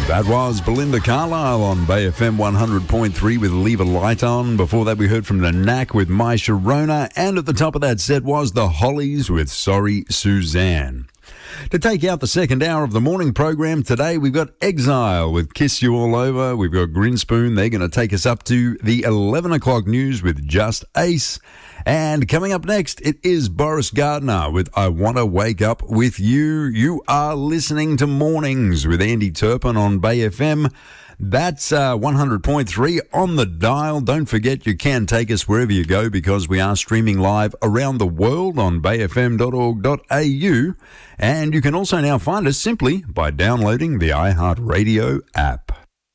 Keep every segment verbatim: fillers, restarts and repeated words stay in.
That was Belinda Carlisle on Bay F M one hundred point three with Leave a Light On. Before that, we heard from the Knack with My Sharona. And at the top of that set was the Hollies with Sorry Suzanne. To take out the second hour of the morning program today, we've got Exile with Kiss You All Over. We've got Grinspoon. They're going to take us up to the eleven o'clock news with Just Ace. And coming up next, it is Boris Gardner with I Want to Wake Up With You. You are listening to Mornings with Andy Turpin on Bay F M. That's uh, one hundred point three on the dial. Don't forget you can take us wherever you go because we are streaming live around the world on bay f m dot org dot a u. And you can also now find us simply by downloading the iHeartRadio app.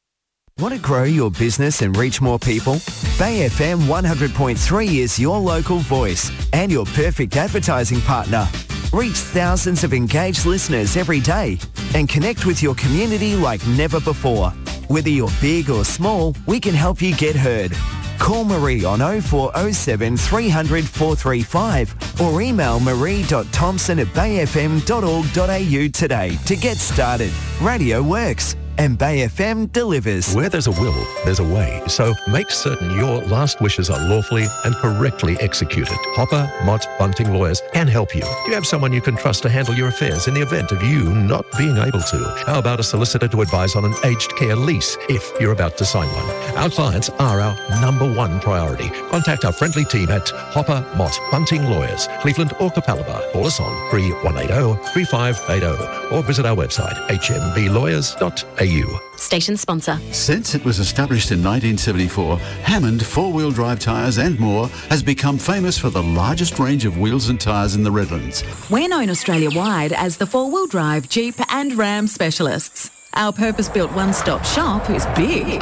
Want to grow your business and reach more people? Bay F M one hundred point three is your local voice and your perfect advertising partner. Reach thousands of engaged listeners every day and connect with your community like never before. Whether you're big or small, we can help you get heard. Call Marie on oh four oh seven, three hundred, four three five or email marie dot thompson at bay f m dot org dot a u today to get started. Radio works. And Bay F M delivers. Where there's a will, there's a way. So make certain your last wishes are lawfully and correctly executed. Hopper, Mott, Bunting Lawyers can help you. Do you have someone you can trust to handle your affairs in the event of you not being able to? How about a solicitor to advise on an aged care lease if you're about to sign one? Our clients are our number one priority. Contact our friendly team at Hopper, Mott, Bunting Lawyers, Cleveland or Capalaba. Call us on three one eight zero, three five eight zero or visit our website h m b lawyers dot a u. Station sponsor. Since it was established in nineteen seventy-four, Hammond four-wheel drive tyres and more has become famous for the largest range of wheels and tyres in the Redlands. We're known Australia-wide as the four-wheel drive, Jeep and Ram specialists. Our purpose-built one-stop shop is big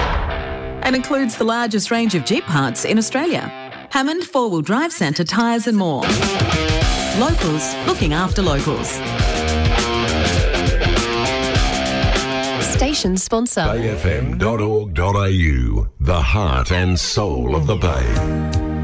and includes the largest range of Jeep parts in Australia. Hammond Four-Wheel Drive Centre tyres and more. Locals looking after locals. Station sponsor. bay f m dot org dot a u, the heart and soul of the Bay.